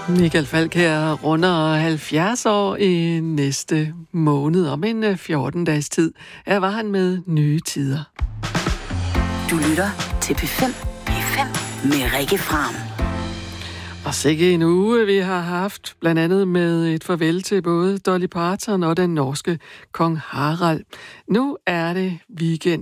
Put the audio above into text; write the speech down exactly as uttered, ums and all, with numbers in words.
Michael Falch her runder halvfjerds år i næste måned. Om en fjorten dages tid er var han med Nye Tider. Du lytter til P fem. P fem med Rikke Fram. Og sikke en uge vi har haft, blandt andet med et farvel til både Dolly Parton og den norske kong Harald. Nu er det weekend.